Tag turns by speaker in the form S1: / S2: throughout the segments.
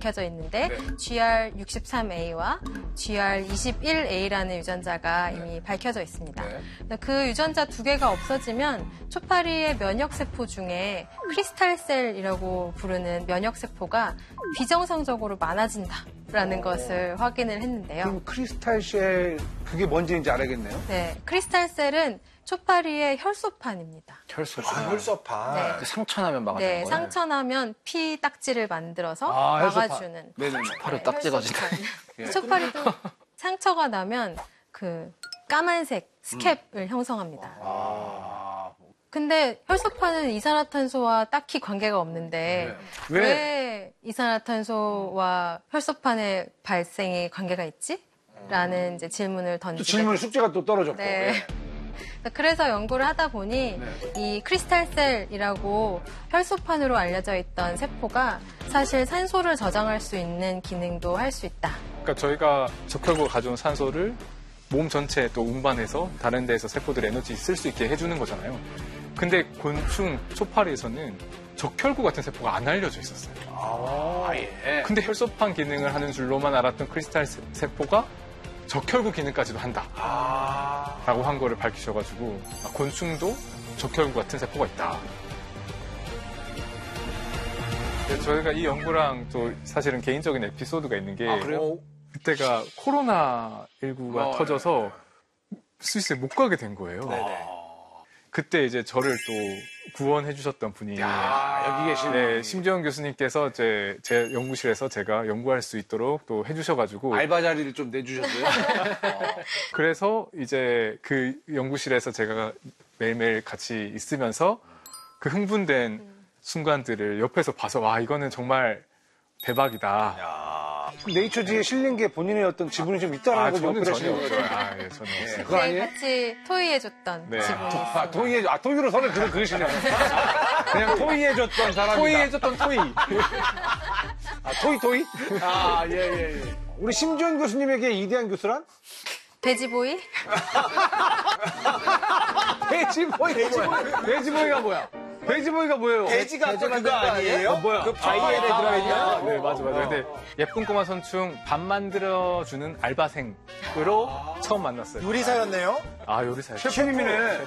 S1: 밝혀져 있는데
S2: 네.
S1: GR63A와 GR21A라는 유전자가 이미 밝혀져 있습니다.
S2: 네.
S1: 그 유전자 두 개가 없어지면 초파리의 면역세포 중에 크리스탈셀이라고 부르는 면역세포가 비정상적으로 많아진다라는 것을 확인을 했는데요.
S3: 그럼 크리스탈셀 그게 뭔지 이제 알아야겠네요.
S1: 네, 크리스탈셀은 초파리의 혈소판입니다.
S4: 혈소판.
S2: 혈소판.
S1: 네.
S4: 그 상처나면 막아주는
S1: 네,
S4: 거예요?
S1: 상처나면 피 딱지를 만들어서
S3: 혈소판.
S1: 막아주는.
S3: 네네네.
S4: 초파리 딱지가 진짜.
S1: 초파리도 상처가 나면 그 까만색 스캡을 형성합니다. 근데 혈소판은 이산화탄소와 딱히 관계가 없는데
S3: 네.
S1: 왜 이산화탄소와 혈소판의 발생에 관계가 있지? 라는 이제 질문을
S3: 또
S1: 던지게
S3: 질문 숙제가 또 떨어졌고.
S1: 네. 그래서 연구를 하다 보니 이 크리스탈셀이라고 혈소판으로 알려져 있던 세포가 사실 산소를 저장할 수 있는 기능도 할 수 있다.
S5: 그러니까 저희가 적혈구가 가져온 산소를 몸 전체에 또 운반해서 다른 데에서 세포들 에너지 쓸 수 있게 해주는 거잖아요. 근데 곤충 초파리에서는 적혈구 같은 세포가 안 알려져 있었어요.
S3: 예.
S5: 근데 혈소판 기능을 하는 줄로만 알았던 크리스탈 세포가 적혈구 기능까지도 한다. 라고 한 거를 밝히셔가지고 곤충도 적혈구 같은 세포가 있다. 저희가 이 연구랑 또 사실은 개인적인 에피소드가 있는 게
S3: 그래요?
S5: 그때가 코로나19가 터져서 스위스에 못 가게 된 거예요. 그때 이제 저를 또 구원해 주셨던 분이
S3: 여기 계신
S5: 네, 심지영 교수님께서 제 연구실에서 제가 연구할 수 있도록 또 해주셔가지고
S3: 알바 자리를 좀 내주셨어요.
S5: 그래서 이제 그 연구실에서 제가 매일매일 같이 있으면서 그 흥분된 순간들을 옆에서 봐서 와 이거는 정말 대박이다.
S3: 네이처지에 실린 게 본인의 어떤 지분이 좀 있다는 거죠.
S5: 저는 전혀
S3: 그러시는
S5: 없어요.
S3: 거죠.
S5: 예, 전혀 없어요.
S3: 그거 아니에요?
S1: 같이 토의해줬던
S5: 네.
S1: 지분이 있습니다.
S3: 토이로 선을 그으시네요. 그냥 토이해줬던 사람이다.
S5: 토이해줬던 토이.
S3: 토이? 예. 우리 심지원 교수님에게 이대한 교수란?
S1: 돼지보이?
S3: 돼지보이가 뭐야? 돼지보이가 뭐예요?
S2: 돼지가 그거 아니에요?
S3: 뭐야?
S2: 그 바위에 들어있는?
S5: 네, 맞아. 근데 예쁜 꼬마 선충 밥 만들어주는 알바생으로 처음 만났어요.
S2: 요리사였네요?
S5: 요리사요.
S3: 셰프님이네.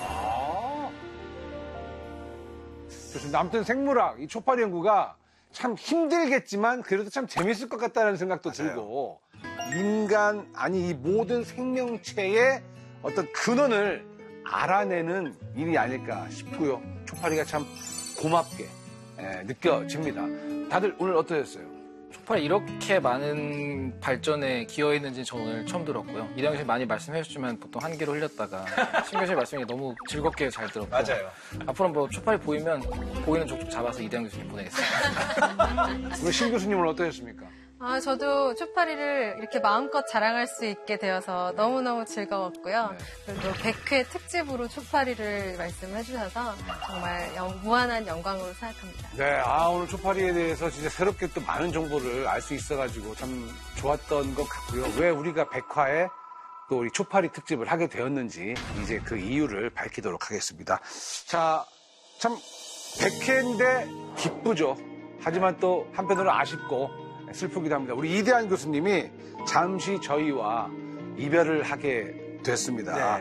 S3: 좋습니다. 아무튼 생물학, 이 초파리 연구가 참 힘들겠지만 그래도 참 재밌을 것 같다는 생각도 들고 인간, 아니 이 모든 생명체의 어떤 근원을 알아내는 일이 아닐까 싶고요. 초파리가 참 고맙게 느껴집니다. 다들 오늘 어떠셨어요?
S4: 초파리 이렇게 많은 발전에 기여했는지 저 오늘 처음 들었고요. 이대영 교수님 많이 말씀해 주시면 보통 한 귀로 흘렸다가 신 교수님 말씀이 너무 즐겁게 잘 들었고
S2: 맞아요.
S4: 앞으로 뭐 초파리 보이면 보이는 족족 잡아서 이대영 교수님 보내겠습니다.
S3: 우리 신 교수님은 어떠셨습니까?
S1: 저도 초파리를 이렇게 마음껏 자랑할 수 있게 되어서 너무너무 즐거웠고요. 그리고 100회 특집으로 초파리를 말씀해 주셔서 정말 무한한 영광으로 생각합니다.
S3: 네, 오늘 초파리에 대해서 진짜 새롭게 또 많은 정보를 알 수 있어가지고 참 좋았던 것 같고요. 왜 우리가 100화에 또 우리 초파리 특집을 하게 되었는지 이제 그 이유를 밝히도록 하겠습니다. 자, 참 100회인데 기쁘죠. 하지만 또 한편으로 아쉽고 슬프기도 합니다. 우리 이대한 교수님이 잠시 저희와 이별을 하게 됐습니다.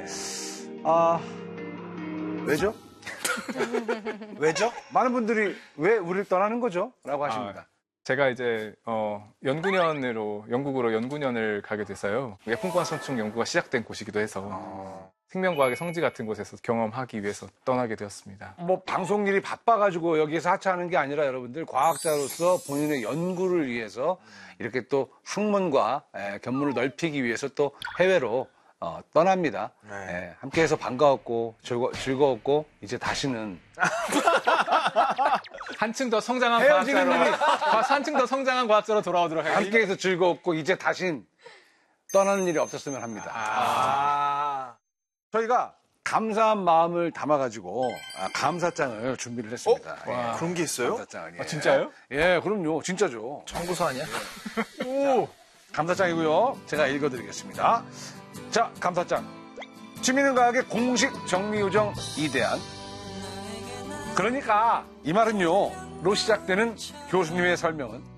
S3: 왜죠?
S2: 왜죠?
S3: 많은 분들이 왜 우리를 떠나는 거죠? 라고 하십니다.
S5: 제가 이제 연구년으로 영국으로 연구년을 가게 됐어요. 예쁜 꼬마 선충 연구가 시작된 곳이기도 해서 생명과학의 성지 같은 곳에서 경험하기 위해서 떠나게 되었습니다.
S3: 뭐 방송 일이 바빠가지고 여기에서 하차하는 게 아니라 여러분들 과학자로서 본인의 연구를 위해서 이렇게 또 학문과 견문을 넓히기 위해서 또 해외로 떠납니다. 함께해서 반가웠고 즐거웠고 이제 다시는
S5: 한층 더 성장한
S3: 헤어지는
S5: 과학자로 한층 더 성장한 과학자로 돌아오도록 하겠습니다.
S3: 함께해서 즐거웠고 이제 다신 떠나는 일이 없었으면 합니다. 저희가 감사한 마음을 담아가지고 감사장을 준비를 했습니다.
S2: 그런 게 있어요?
S3: 감사장을.
S5: 진짜요?
S3: 예, 그럼요. 진짜죠.
S4: 청구서 아니야?
S3: 오! 감사장이고요. 제가 읽어드리겠습니다. 자, 감사장. 주민은과학의 공식 정미요정 이대한. 그러니까 이 말은요. 로 시작되는 교수님의 설명은